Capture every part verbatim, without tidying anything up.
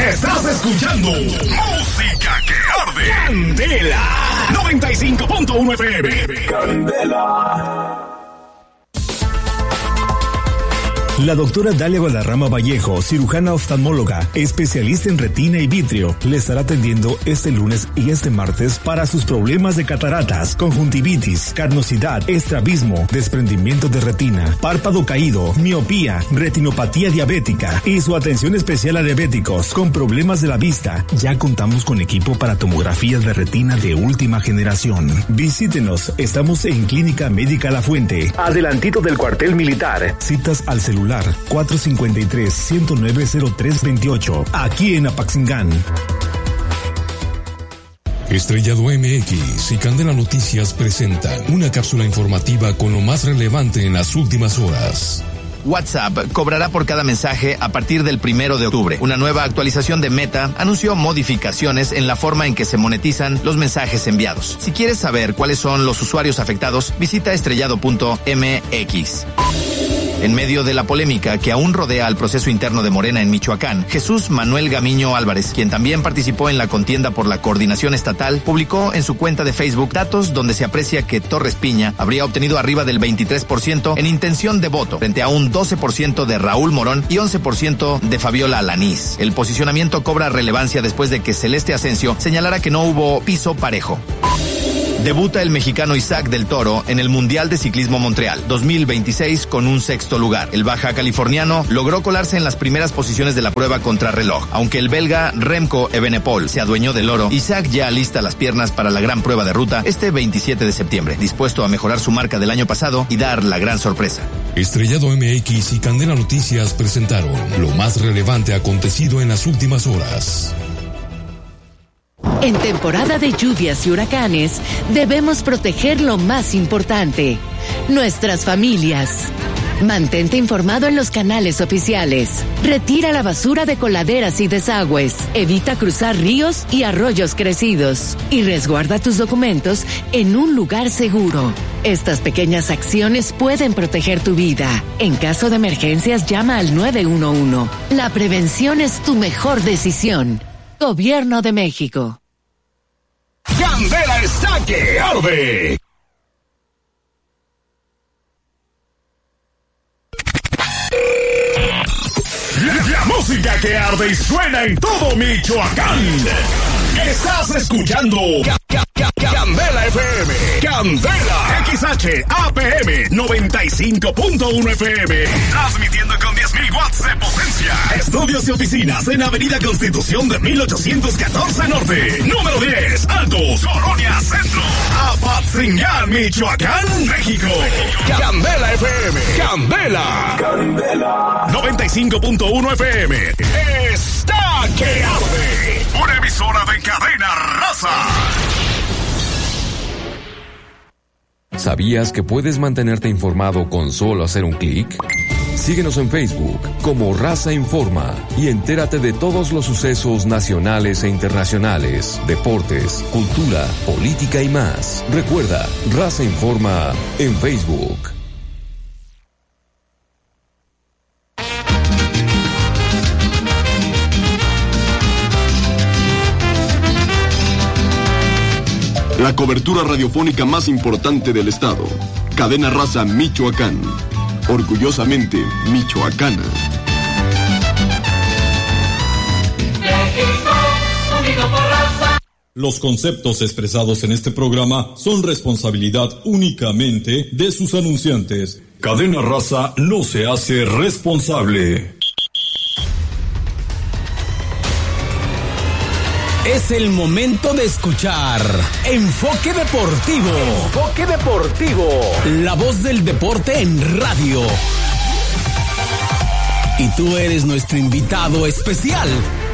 Estás escuchando Música que Arde. Candela noventa y cinco punto uno F M. Candela. La doctora Dalia Guadarrama Vallejo, cirujana oftalmóloga, especialista en retina y vitrio, le estará atendiendo este lunes y este martes para sus problemas de cataratas, conjuntivitis, carnosidad, estrabismo, desprendimiento de retina, párpado caído, miopía, retinopatía diabética y su atención especial a diabéticos con problemas de la vista. Ya contamos con equipo para tomografías de retina de última generación. Visítenos, estamos en Clínica Médica La Fuente, adelantito del cuartel militar. Citas al celular cuatro cinco tres, uno cero nueve, cero tres dos ocho, aquí en Apaxingán. Estrellado M X y Candela Noticias presentan una cápsula informativa con lo más relevante en las últimas horas. WhatsApp cobrará por cada mensaje a partir del primero de octubre. Una nueva actualización de Meta anunció modificaciones en la forma en que se monetizan los mensajes enviados. Si quieres saber cuáles son los usuarios afectados, visita estrellado punto m x. En medio de la polémica que aún rodea al proceso interno de Morena en Michoacán, Jesús Manuel Gamiño Álvarez, quien también participó en la contienda por la coordinación estatal, publicó en su cuenta de Facebook datos donde se aprecia que Torres Piña habría obtenido arriba del veintitrés por ciento en intención de voto, frente a un doce por ciento de Raúl Morón y once por ciento de Fabiola Alanís. El posicionamiento cobra relevancia después de que Celeste Asensio señalara que no hubo piso parejo. Debuta el mexicano Isaac del Toro en el Mundial de Ciclismo Montreal dos mil veintiséis con un sexto lugar. El baja californiano logró colarse en las primeras posiciones de la prueba contrarreloj. Aunque el belga Remco Evenepoel se adueñó del oro, Isaac ya alista las piernas para la gran prueba de ruta este veintisiete de septiembre, dispuesto a mejorar su marca del año pasado y dar la gran sorpresa. Estrellado M X y Candela Noticias presentaron lo más relevante acontecido en las últimas horas. En temporada de lluvias y huracanes, debemos proteger lo más importante, nuestras familias. Mantente informado en los canales oficiales. Retira la basura de coladeras y desagües. Evita cruzar ríos y arroyos crecidos. Y resguarda tus documentos en un lugar seguro. Estas pequeñas acciones pueden proteger tu vida. En caso de emergencias, llama al nueve uno uno. La prevención es tu mejor decisión. Gobierno de México. Candela está que arde. La, la música que arde y suena en todo Michoacán. Estás escuchando Ca- Ca- Ca- Candela F M. Candela X H A P M noventa y cinco punto uno F M. Transmitiendo con diez mil watts de potencia. Estudios y oficinas en Avenida Constitución de mil ochocientos catorce Norte. Número diez, Altos, Colonia Centro. Apatzingán, Michoacán, México. Candela F M. Candela. Candela. noventa y cinco punto uno F M. Está que arde. Una emisora de Cadena Raza. ¿Sabías que puedes mantenerte informado con solo hacer un clic? Síguenos en Facebook como Raza Informa y entérate de todos los sucesos nacionales e internacionales, deportes, cultura, política y más. Recuerda, Raza Informa en Facebook. La cobertura radiofónica más importante del estado. Cadena Raza Michoacán. Orgullosamente michoacana. México, unido por raza. Los conceptos expresados en este programa son responsabilidad únicamente de sus anunciantes. Cadena Raza no se hace responsable. Es el momento de escuchar Enfoque Deportivo. Enfoque Deportivo. La voz del deporte en radio. Y tú eres nuestro invitado especial.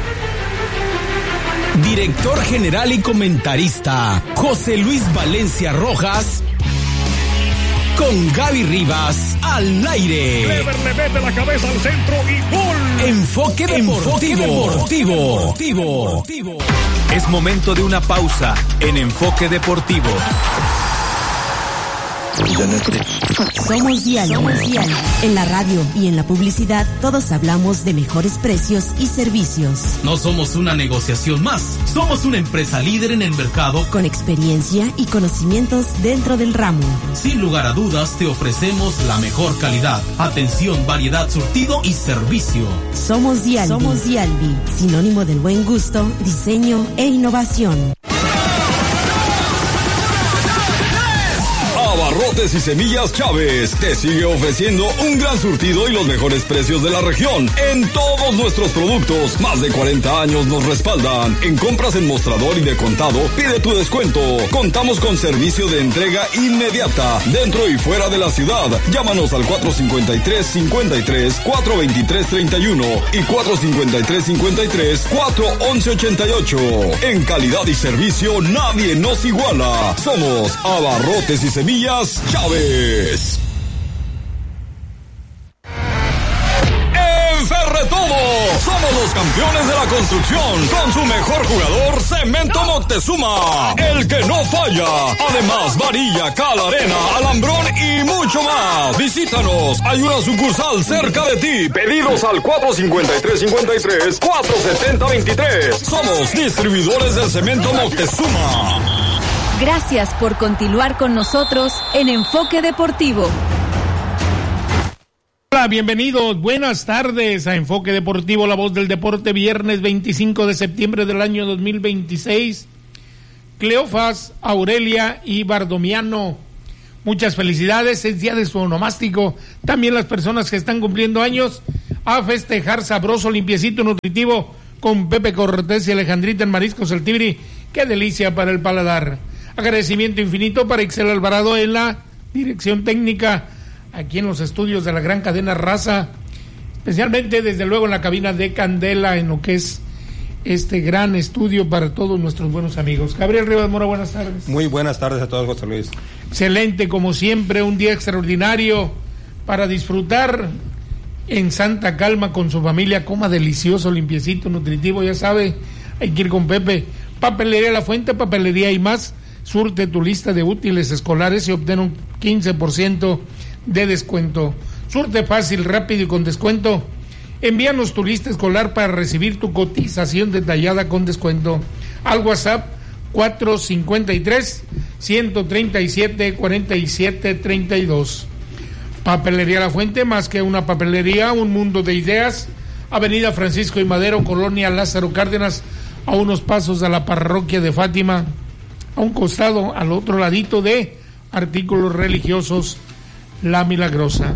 Director general y comentarista, José Luis Valencia Rojas. Con Gaby Rivas al aire. Clever le mete la cabeza al centro y gol. Enfoque Deportivo. Deportivo. Deportivo. Es momento de una pausa en Enfoque Deportivo. Somos Dial. Somos Dial. En la radio y en la publicidad todos hablamos de mejores precios y servicios. No somos una negociación más, somos una empresa líder en el mercado con experiencia y conocimientos dentro del ramo. Sin lugar a dudas te ofrecemos la mejor calidad, atención, variedad, surtido y servicio. Somos Dialbi. Somos Dialbi, sinónimo del buen gusto, diseño e innovación. Abarrotes y Semillas Chávez te sigue ofreciendo un gran surtido y los mejores precios de la región en todos nuestros productos. Más de cuarenta años nos respaldan. En compras en mostrador y de contado, pide tu descuento. Contamos con servicio de entrega inmediata dentro y fuera de la ciudad. Llámanos al cuatro cinco tres, cinco tres, cuatro dos tres, tres uno y cuatro cinco tres, cinco tres, cuatro once ochenta y ocho. En calidad y servicio nadie nos iguala. Somos Abarrotes y Semillas Chávez. En Ferretodo somos los campeones de la construcción con su mejor jugador Cemento Moctezuma, el que no falla. Además, varilla, cal, arena, alambrón y mucho más. Visítanos, hay una sucursal cerca de ti. Pedidos al cuatro cinco tres, cinco tres, cuatro siete cero, dos tres. Somos distribuidores del Cemento Moctezuma. Gracias por continuar con nosotros en Enfoque Deportivo. Hola, bienvenidos, buenas tardes a Enfoque Deportivo, la voz del deporte, viernes veinticinco de septiembre del año dos mil veintiséis. Cleofas, Aurelia y Bardomiano, muchas felicidades, es día de su onomástico. También las personas que están cumpliendo años, a festejar sabroso, limpiecito, nutritivo, con Pepe Cortés y Alejandrita en Mariscos El Tibri, qué delicia para el paladar. Agradecimiento infinito para Ixel Alvarado en la dirección técnica, aquí en los estudios de la gran cadena Raza, especialmente desde luego en la cabina de Candela, en lo que es este gran estudio para todos nuestros buenos amigos. Gabriel Rivas Mora, buenas tardes. Muy buenas tardes a todos, José Luis. Excelente, como siempre, un día extraordinario para disfrutar en santa calma con su familia. Coma delicioso, limpiecito, nutritivo, ya sabe, hay que ir con Pepe. Papelería La Fuente, papelería y más. Surte tu lista de útiles escolares y obtén un quince por ciento de descuento. Surte fácil, rápido y con descuento. Envíanos tu lista escolar para recibir tu cotización detallada con descuento al WhatsApp cuatro cinco tres, uno tres siete, cuatro siete tres dos. Papelería La Fuente, más que una papelería, un mundo de ideas. Avenida Francisco y Madero, Colonia Lázaro Cárdenas, a unos pasos de la parroquia de Fátima, a un costado, al otro ladito de Artículos Religiosos La Milagrosa.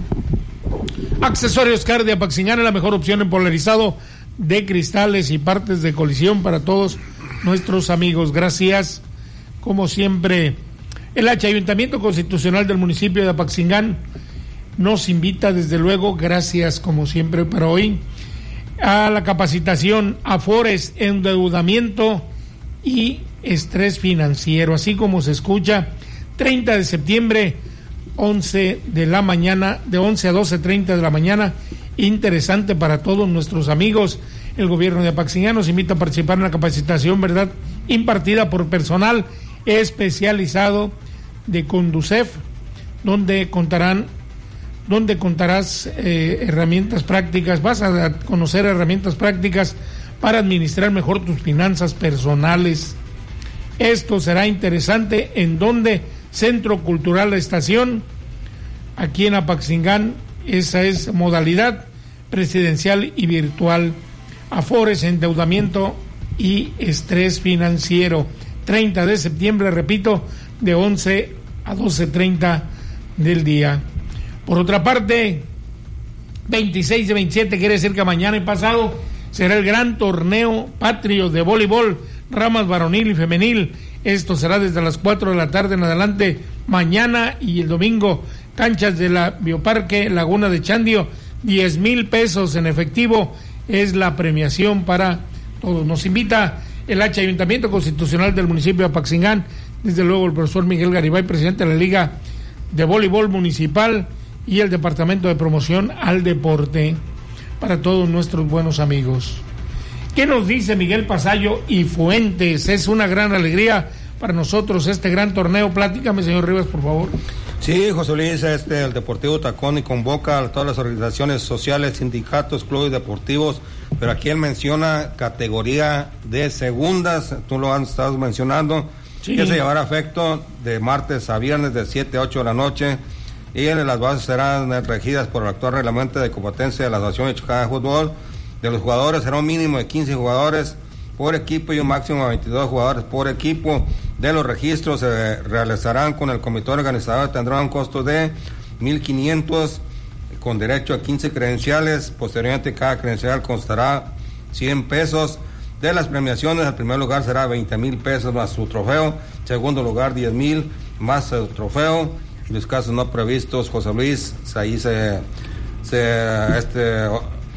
Accesorios Car de Apaxingán, la mejor opción en polarizado de cristales y partes de colisión para todos nuestros amigos. Gracias, como siempre. El H Ayuntamiento Constitucional del municipio de Apaxingán nos invita, desde luego, gracias como siempre para hoy, a la capacitación Afores, endeudamiento y estrés financiero, así como se escucha, treinta de septiembre, once de la mañana, de once a doce treinta de la mañana, interesante para todos nuestros amigos. El gobierno de Apaxingán nos invita a participar en la capacitación, ¿verdad?, impartida por personal especializado de Conducef, donde contarán donde contarás eh, herramientas prácticas, vas a conocer herramientas prácticas para administrar mejor tus finanzas personales. Esto será interesante en donde Centro Cultural La Estación, aquí en Apaxingán. Esa es modalidad presidencial y virtual. Afores, endeudamiento y estrés financiero. treinta de septiembre, repito, de once a doce treinta del día. Por otra parte, veintiséis de veintisiete, quiere decir que mañana y pasado será el gran torneo patrio de voleibol, ramas varonil y femenil. Esto será desde las cuatro de la tarde en adelante, mañana y el domingo. Canchas de la Bioparque Laguna de Chandio, diez mil pesos en efectivo es la premiación para todos. Nos invita el H Ayuntamiento Constitucional del municipio de Apaxingán, desde luego el profesor Miguel Garibay, presidente de la Liga de Voleibol Municipal, y el Departamento de Promoción al Deporte, para todos nuestros buenos amigos. ¿Qué nos dice Miguel Pasallo y Fuentes? Es una gran alegría para nosotros este gran torneo. Platícame, señor Rivas, por favor. Sí, José Luis, este, el Deportivo Taconi convoca a todas las organizaciones sociales, sindicatos, clubes deportivos, pero aquí él menciona categoría de segundas, tú lo has estado mencionando, sí. Que se llevará a efecto de martes a viernes de siete a ocho de la noche, y en las bases serán regidas por el actual reglamento de competencia de la Asociación Michoacana de Fútbol. De los jugadores será un mínimo de quince jugadores por equipo y un máximo de veintidós jugadores por equipo. De los registros se realizarán con el comité organizador, tendrán un costo de mil quinientos con derecho a quince credenciales. Posteriormente cada credencial costará cien pesos. De las premiaciones, el primer lugar será veinte mil pesos más su trofeo, segundo lugar diez mil más su trofeo, y los casos no previstos, José Luis, ahí se, se este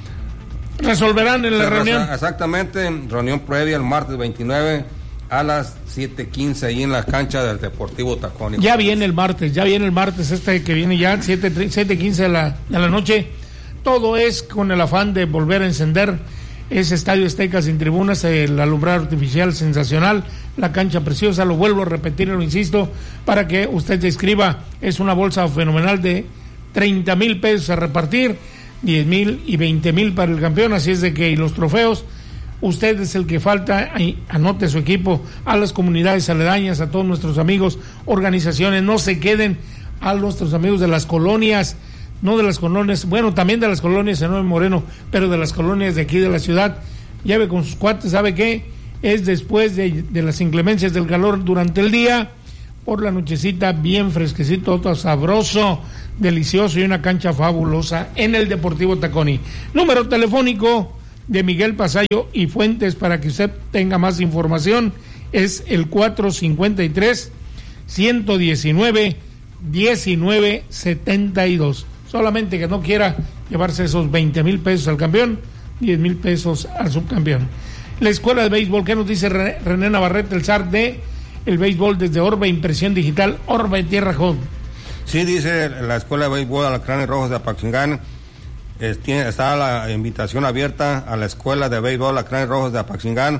resolverán en la se reunión. Resol- exactamente, reunión previa el martes veintinueve a las siete quince ahí en la cancha del Deportivo Taconi. Ya viene el martes, ya viene el martes este que viene ya, siete quince de la, de la noche. Todo es con el afán de volver a encender ese Estadio Azteca sin tribunas, el alumbrado artificial sensacional, la cancha preciosa, lo vuelvo a repetir, lo insisto, para que usted se inscriba. Es una bolsa fenomenal de treinta mil pesos a repartir, diez mil y veinte mil para el campeón, así es de que, y los trofeos, usted es el que falta, anote su equipo, a las comunidades aledañas, a todos nuestros amigos, organizaciones, no se queden, a nuestros amigos de las colonias, no de las colonias, bueno, también de las colonias en Nuevo Moreno, pero de las colonias de aquí de la ciudad, lleve con sus cuates, ¿sabe qué? Es después de, de las inclemencias del calor durante el día, por la nochecita bien fresquecito, todo sabroso, delicioso y una cancha fabulosa en el Deportivo Taconi. Número telefónico de Miguel Pasayo y Fuentes para que usted tenga más información es el cuatro cincuenta y tres, ciento diecinueve, diecinueve setenta y dos. Solamente que no quiera llevarse esos veinte mil pesos al campeón, diez mil pesos al subcampeón. La escuela de béisbol, ¿qué nos dice René Navarrete, el zar de el béisbol desde Orbe, impresión digital, Orbe Tierra Joven? Sí, dice la escuela de béisbol Alacranes Rojos de Apaxingán, es, tiene, está la invitación abierta a la escuela de béisbol Alacranes Rojos de Apaxingán,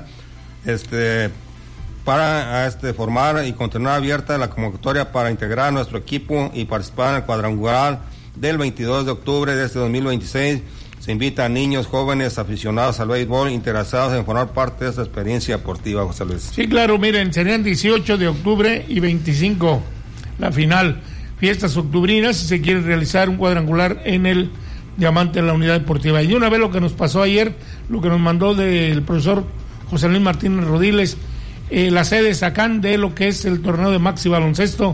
este, para este, formar y continuar abierta la convocatoria para integrar nuestro equipo y participar en el cuadrangular del veintidós de octubre de este dos mil veintiséis. Se invita a niños, jóvenes, aficionados al béisbol, interesados en formar parte de esta experiencia deportiva, José Luis. Sí, claro, miren, serían dieciocho de octubre y veinticinco la final. Fiestas octubrinas, si se quiere realizar un cuadrangular en el Diamante de la Unidad Deportiva. Y una vez lo que nos pasó ayer, lo que nos mandó del profesor José Luis Martínez Rodiles, eh, la sede Zacán de lo que es el torneo de Maxi Baloncesto,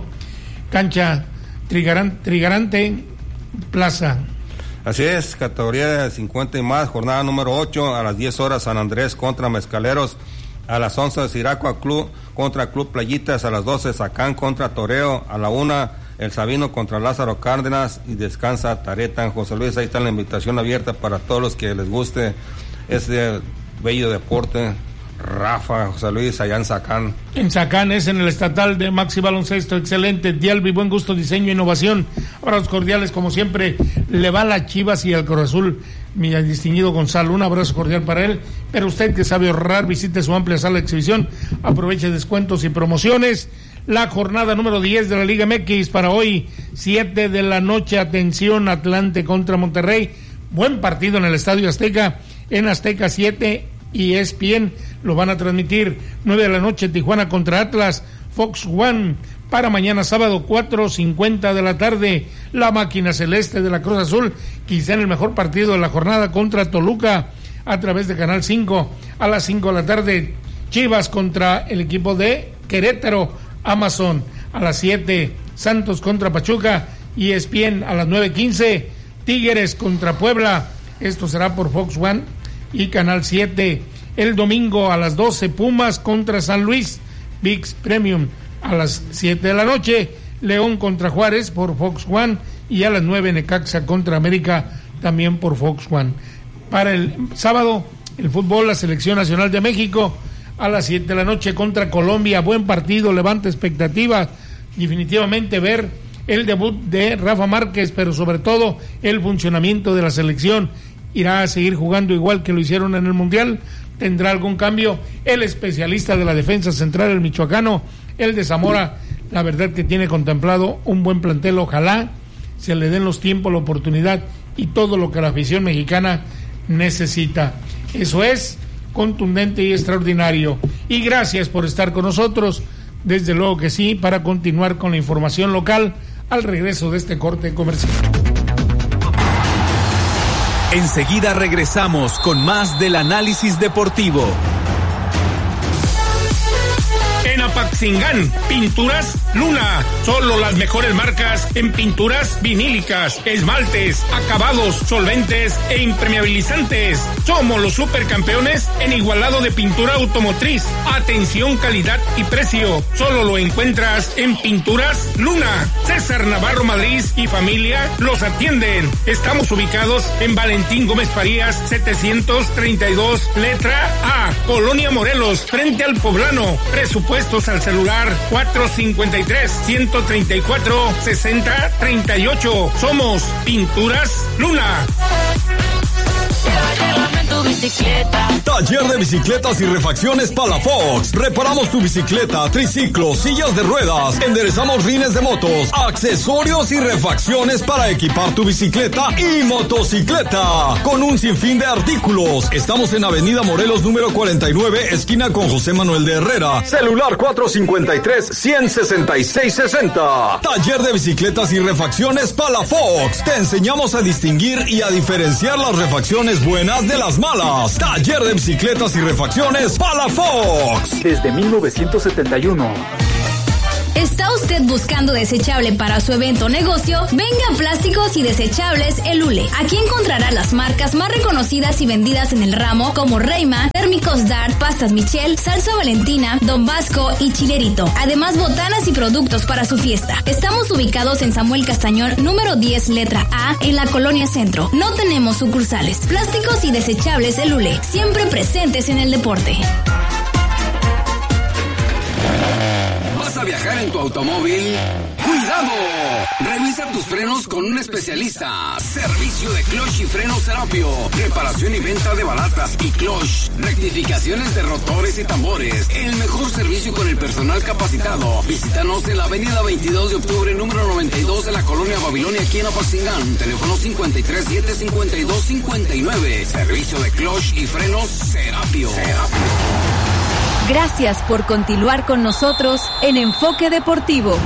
cancha Trigarante, Trigarante Plaza. Así es, categoría de cincuenta y más, jornada número ocho, a las diez horas San Andrés contra Mezcaleros, a las once Siracua Club contra Club Playitas, a las doce Zacán contra Toreo, a la una El Sabino contra Lázaro Cárdenas y descansa Tareta en José Luis. Ahí está la invitación abierta para todos los que les guste este bello deporte. Rafa, José Luis, allá en Zacán. En Zacán es en el estatal de Maxi Baloncesto, excelente, Dialbi, buen gusto, diseño, innovación. Abrazos cordiales, como siempre, le va a las Chivas y al Cruz Azul, mi distinguido Gonzalo, un abrazo cordial para él. Pero usted que sabe ahorrar, visite su amplia sala de exhibición, aproveche descuentos y promociones. La jornada número diez de la Liga M X para hoy, siete de la noche, atención, Atlante contra Monterrey, buen partido en el Estadio Azteca, en Azteca siete, y E S P N lo van a transmitir. Nueve de la noche, Tijuana contra Atlas, Fox One. Para mañana sábado, cuatro cincuenta de la tarde, la máquina celeste de la Cruz Azul, quizá en el mejor partido de la jornada, contra Toluca, a través de Canal cinco. A las cinco de la tarde, Chivas contra el equipo de Querétaro, Amazon. A las siete, Santos contra Pachuca, E S P N. A las nueve quince, Tigres contra Puebla, esto será por Fox One y Canal siete. El domingo a las doce, Pumas contra San Luis, V I X Premium. A las siete de la noche, León contra Juárez por Fox One, y a las nueve, Necaxa contra América, también por Fox One. Para el sábado, el fútbol, la Selección Nacional de México, a las siete de la noche contra Colombia, buen partido, levanta expectativa, definitivamente ver el debut de Rafa Márquez, pero sobre todo el funcionamiento de la selección. Irá a seguir jugando igual que lo hicieron en el Mundial, tendrá algún cambio. El especialista de la defensa central, el michoacano, el de Zamora, la verdad que tiene contemplado un buen plantel, ojalá se le den los tiempos, la oportunidad y todo lo que la afición mexicana necesita. Eso es contundente y extraordinario. Y gracias por estar con nosotros, desde luego que sí, para continuar con la información local al regreso de este corte comercial. Enseguida regresamos con más del análisis deportivo. En Apaxingán, Pinturas Luna. Solo las mejores marcas en pinturas vinílicas, esmaltes, acabados, solventes e impermeabilizantes. Somos los supercampeones en igualado de pintura automotriz. Atención, calidad y precio. Solo lo encuentras en Pinturas Luna. César Navarro Madrid y familia los atienden. Estamos ubicados en Valentín Gómez Farías, setecientos treinta y dos, letra A, Colonia Morelos, frente al Poblano. Presupuestos al celular cuatro cinco tres, uno tres cuatro, seis cero tres ocho. Somos Pinturas Luna. Taller de bicicletas y refacciones Palafox. Reparamos tu bicicleta, triciclo, sillas de ruedas. Enderezamos rines de motos, accesorios y refacciones para equipar tu bicicleta y motocicleta. Con un sinfín de artículos. Estamos en Avenida Morelos número cuarenta y nueve, esquina con José Manuel de Herrera. Celular cuatro cinco tres, uno cero seis seis seis cero. Taller de bicicletas y refacciones Palafox. Te enseñamos a distinguir y a diferenciar las refacciones buenas de las malas. Taller de bicicletas y refacciones Palafox. Desde mil novecientos setenta y uno. ¿Está usted buscando desechable para su evento o negocio? Venga a Plásticos y Desechables El Ule. Aquí encontrará las marcas más reconocidas y vendidas en el ramo como Reima, Térmicos Dart, Pastas Michel, Salsa Valentina, Don Vasco y Chilerito. Además, botanas y productos para su fiesta. Estamos ubicados en Samuel Castañón, número diez, letra A, en la Colonia Centro. No tenemos sucursales. Plásticos y Desechables El Ule. Siempre presentes en el deporte. ¿Vas a viajar en tu automóvil? ¡Cuidado! Revisa tus frenos con un especialista. Servicio de clutch y frenos Serapio. Reparación y venta de balatas y clutch. Rectificaciones de rotores y tambores. El mejor servicio con el personal capacitado. Visítanos en la avenida veintidós de octubre, número noventa y dos de la Colonia Babilonia, aquí en Apaxingán. Teléfono cincuenta y tres, siete cincuenta y dos, cincuenta y nueve. Servicio de clutch y frenos Serapio. Serapio. Gracias por continuar con nosotros en Enfoque Deportivo.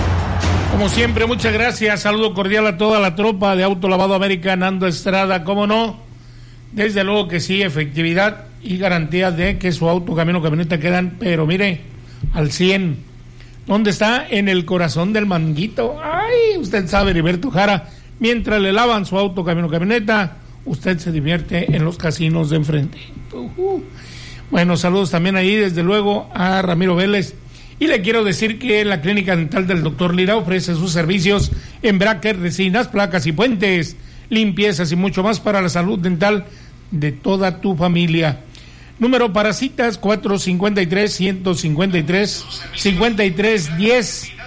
Como siempre, muchas gracias. Saludo cordial a toda la tropa de Autolavado América, Nando Estrada, cómo no. Desde luego que sí, efectividad y garantía de que su auto, camión o camioneta quedan, pero mire, al cien. ¿Dónde está? En el corazón del Manguito. Ay, usted sabe, Heriberto Jara. Mientras le lavan su auto, camión o camioneta, usted se divierte en los casinos de enfrente. Uh-huh. Bueno, saludos también ahí, desde luego, a Ramiro Vélez. Y le quiero decir que la Clínica Dental del doctor Lira ofrece sus servicios en brackets, resinas, placas y puentes, limpiezas y mucho más para la salud dental de toda tu familia. Número para citas cuatro cinco tres, uno cinco tres, cinco tres uno cero.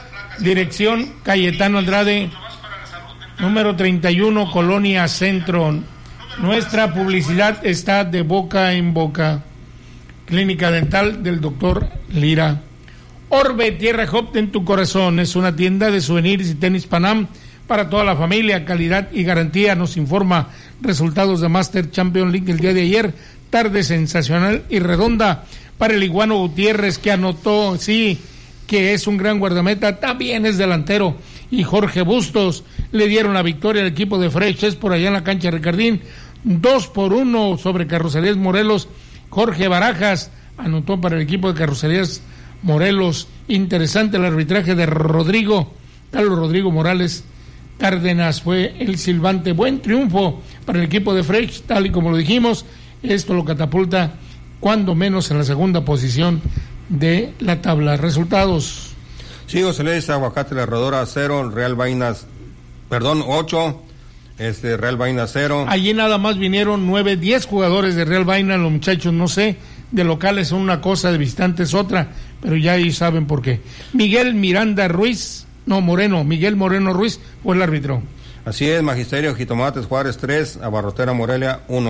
Dirección Cayetano Andrade, número treinta y uno, Colonia Centro. Nuestra publicidad está de boca en boca. Clínica Dental del doctor Lira. Orbe Tierra Hop en tu corazón. Es una tienda de souvenirs y tenis Panam para toda la familia. Calidad y garantía. Nos informa resultados de Master Champions League el día de ayer. Tarde sensacional y redonda para el Iguano Gutiérrez, que anotó, sí, que es un gran guardameta. También es delantero. Y Jorge Bustos le dieron la victoria al equipo de Freches por allá en la cancha de Ricardín. Dos por uno sobre Carrocerías Morelos. Jorge Barajas anotó para el equipo de Carrocerías Morelos. Interesante el arbitraje de Rodrigo, Carlos Rodrigo Morales Cárdenas fue el silbante. Buen triunfo para el equipo de Fresh, tal y como lo dijimos. Esto lo catapulta cuando menos en la segunda posición de la tabla. Resultados. Sí, José Luis, Aguacate La Herradora cero, Real Vainas, perdón, ocho. Este, Real Vaina cero. Allí nada más vinieron nueve, diez jugadores de Real Vaina. Los muchachos, no sé, de locales son una cosa, de visitantes otra, pero ya ahí saben por qué. Miguel Miranda Ruiz, no, Moreno, Miguel Moreno Ruiz fue el árbitro. Así es, Magisterio Jitomates Juárez tres, Abarrotera Morelia uno.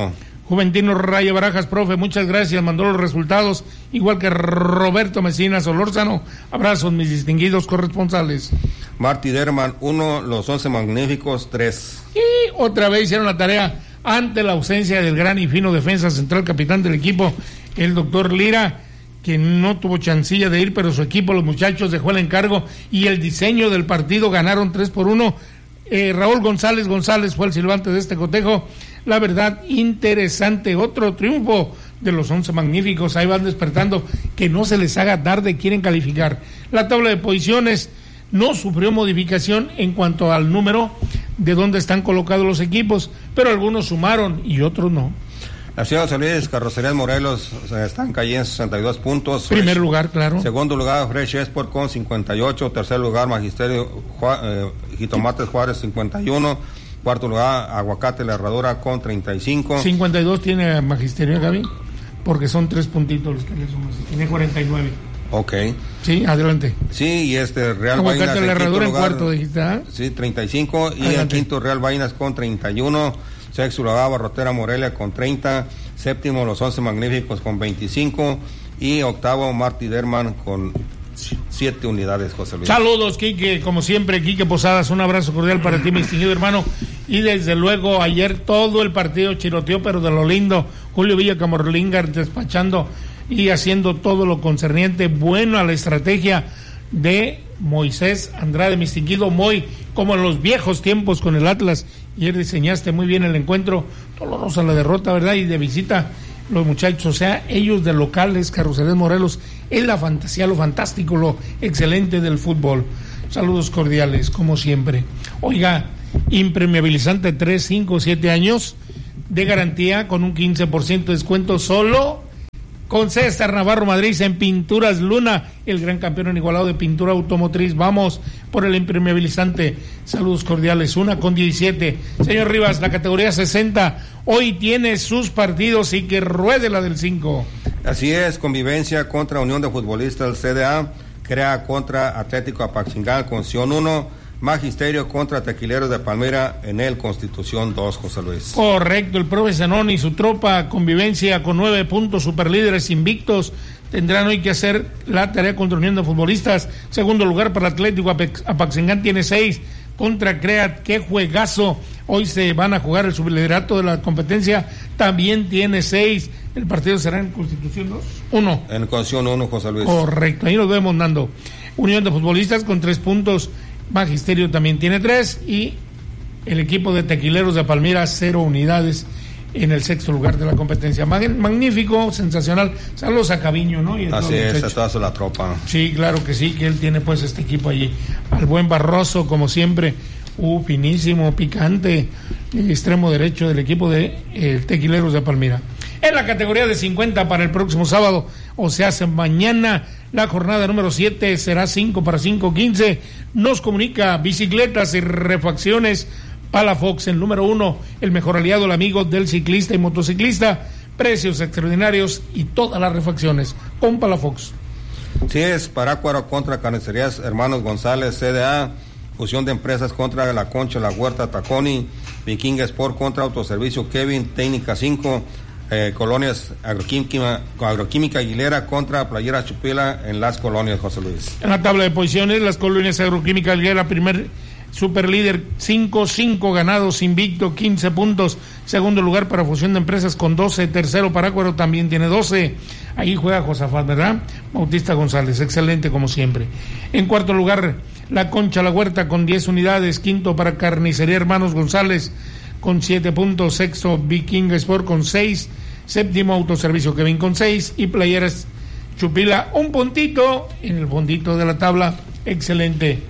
Juventino Raya Barajas, profe, muchas gracias, mandó los resultados, igual que Roberto Mesina Solórzano. Abrazos, mis distinguidos corresponsales. Marty Derman, uno, los once magníficos, tres. Y otra vez hicieron la tarea ante la ausencia del gran y fino defensa central, capitán del equipo, el doctor Lira, que no tuvo chancilla de ir, pero su equipo, los muchachos, dejó el encargo y el diseño del partido, ganaron tres por uno. Eh, Raúl González González fue el silbante de este cotejo. La verdad, interesante, otro triunfo de los once magníficos. Ahí van despertando, que no se les haga tarde, quieren calificar. La tabla de posiciones no sufrió modificación en cuanto al número de dónde están colocados los equipos, pero algunos sumaron y otros no. La ciudad de José Luis, Carrocerías Morelos, están cayendo en sesenta y dos puntos. Primer Fresh, lugar, claro. Segundo lugar, Fresh Sport con cincuenta y ocho. Tercer lugar, Magisterio Juá, eh, Jitomates Juárez, cincuenta y uno. Cuarto lugar, Aguacate La Herradura con treinta y cinco. cincuenta y dos tiene Magisterio, Gaby, porque son tres puntitos los que le suman. Tiene cuarenta y nueve. Ok. Sí, adelante. Sí, y este Real Aguacate Vainas La Herradura en, lugar, cuarto, dijiste, ¿ah? Sí, treinta y cinco. Y adelante. en quinto, Real Vainas con treinta y uno. Sexto lugar, Barrotera Morelia con treinta. Séptimo, los once magníficos con veinticinco. Y octavo, Marty Derman con siete unidades, José Luis. Saludos, Quique, como siempre, Quique Posadas, un abrazo cordial para ti, mi distinguido hermano. Y desde luego, ayer todo el partido chiroteó, pero de lo lindo. Julio Villa Camorlingar despachando y haciendo todo lo concerniente, bueno, a la estrategia de Moisés Andrade, mi distinguido Moy, como en los viejos tiempos con el Atlas. Ayer diseñaste muy bien el encuentro, dolorosa la derrota, ¿verdad? Y de visita los muchachos, o sea, ellos de locales, Carrocerías Morelos, es la fantasía, lo fantástico, lo excelente del fútbol. Saludos cordiales, como siempre. Oiga, impermeabilizante tres, cinco, siete años de garantía con un quince por ciento de descuento solo con César Navarro Madrid en Pinturas Luna, el gran campeón inigualado de pintura automotriz. Vamos por el impermeabilizante. Saludos cordiales. Una con diecisiete. Señor Rivas, la categoría sesenta hoy tiene sus partidos y que ruede la del cinco. Así es, Convivencia contra Unión de Futbolistas del C D A, Crea contra Atlético Apaxingán con Sion uno, Magisterio contra Tequileros de Palmira en el Constitución dos, José Luis. Correcto, el profe Zenón y su tropa Convivencia con nueve puntos, superlíderes invictos, tendrán hoy que hacer la tarea contra Unión de Futbolistas. Segundo lugar para Atlético Apaxingán tiene seis, contra Crea, qué juegazo. Hoy se van a jugar el subliderato de la competencia, también tiene seis. El partido será en Constitución dos, uno. En Constitución uno, José Luis. Correcto, ahí nos vemos, Nando. Unión de Futbolistas con tres puntos, Magisterio también tiene tres y el equipo de Tequileros de Palmira cero unidades en el sexto lugar de la competencia. Magnífico, sensacional. Saludos a Caviño, ¿no? Y así es, a toda la tropa. Sí, claro que sí, que él tiene pues este equipo allí. Al buen Barroso, como siempre, uh, finísimo, picante, extremo derecho del equipo de eh, Tequileros de Palmira. En la categoría de cincuenta para el próximo sábado, o se hace mañana, la jornada número siete será cinco para cinco quince. Nos comunica Bicicletas y Refacciones Palafox, el número uno, el mejor aliado, el amigo del ciclista y motociclista. Precios extraordinarios y todas las refacciones con Palafox. Sí, es Parácuaro contra Carnicerías Hermanos González, C D A, fusión de empresas contra La Concha, La Huerta, Taconi, Viking Sport contra Autoservicio Kevin, Técnica cinco, Eh, colonias agroquímica, agroquímica Aguilera contra Playera Chupila en las colonias, José Luis. En la tabla de posiciones, las colonias agroquímica Aguilera, primer superlíder, cinco cinco ganados, invicto, quince puntos. Segundo lugar para fusión de empresas con doce. Tercero Parácuaro también tiene doce. Ahí juega Josafat, ¿verdad? Bautista González, excelente como siempre. En cuarto lugar, La Concha, La Huerta con diez unidades. Quinto para Carnicería Hermanos González con siete puntos. Sexto Viking Sport con seis. Séptimo Autoservicio Kevin con seis. Y Playeras Chupila un puntito en el fondito de la tabla. Excelente.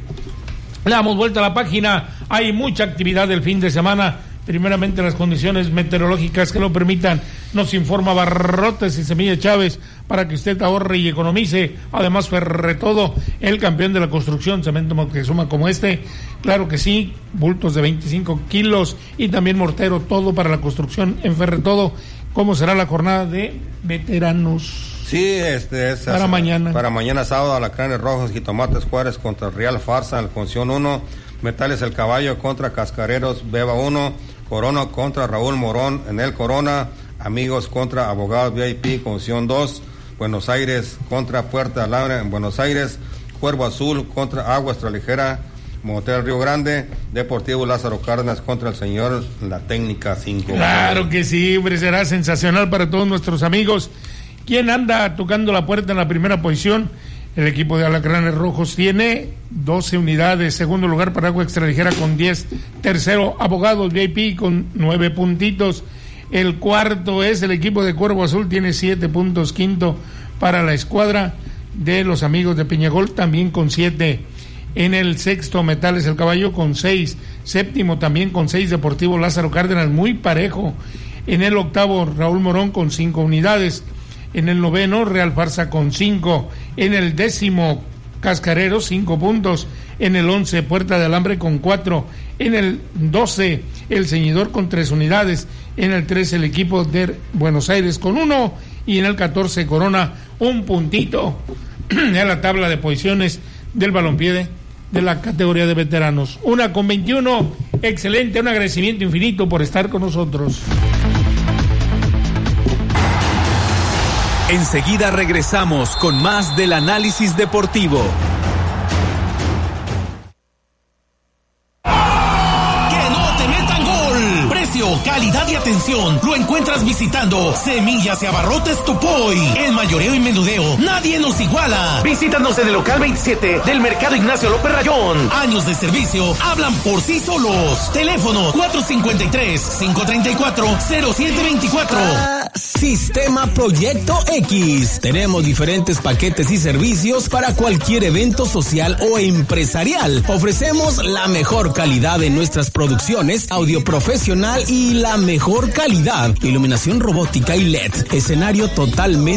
Le damos vuelta a la página. Hay mucha actividad del fin de semana. Primeramente las condiciones meteorológicas que lo permitan. Nos informa Barrotes y Semilla Chávez para que usted ahorre y economice. Además Ferretodo, el campeón de la construcción, cemento Moctezuma como este. Claro que sí, bultos de veinticinco kilos y también mortero, todo para la construcción en Ferretodo. ¿Cómo será la jornada de veteranos? Sí, este es para es, mañana. Para mañana sábado, Alacranes Rojos, Jitomates Juárez contra Real Farsa en el Conción uno, Metales El Caballo contra Cascareros Beba uno, Corona contra Raúl Morón en el Corona, Amigos contra Abogados V I P con opción dos, Buenos Aires contra Puerta Alambre en Buenos Aires, Cuervo Azul contra Agua Extraligera, Motel Río Grande, Deportivo Lázaro Cárdenas contra el señor La Técnica cinco. Claro que sí, hombre, será sensacional para todos nuestros amigos. ¿Quién anda tocando la puerta en la primera posición? El equipo de Alacranes Rojos tiene doce unidades. Segundo lugar para Agua Extraligera con diez. Tercero, Abogados V I P con nueve puntitos. El cuarto es el equipo de Cuervo Azul, tiene siete puntos. Quinto para la escuadra de los amigos de Peñagol, también con siete. En el sexto, Metales El Caballo con seis. Séptimo también con seis, Deportivo Lázaro Cárdenas, muy parejo. En el octavo, Raúl Morón con cinco unidades. En el noveno, Real Farsa con cinco. En el décimo, Cascarero, cinco puntos. En el once, Puerta de Alambre con cuatro. En el doce, El Ceñidor con tres unidades. En el trece, el equipo de Buenos Aires con uno. Y en el catorce, Corona, un puntito en la tabla de posiciones del balompié de, de la categoría de veteranos. Una con veintiuno, excelente, un agradecimiento infinito por estar con nosotros. Enseguida regresamos con más del análisis deportivo. Calidad y atención lo encuentras visitando Semillas y Abarrotes Tupoy. En mayoreo y menudeo nadie nos iguala. Visítanos en el local veintisiete del Mercado Ignacio López Rayón. Años de servicio hablan por sí solos. Teléfono cuatro cinco tres, cinco tres cuatro, cero siete dos cuatro. Sistema Proyecto X. Tenemos diferentes paquetes y servicios para cualquier evento social o empresarial. Ofrecemos la mejor calidad en nuestras producciones, audio profesional y la mejor calidad, iluminación robótica y L E D, escenario totalmente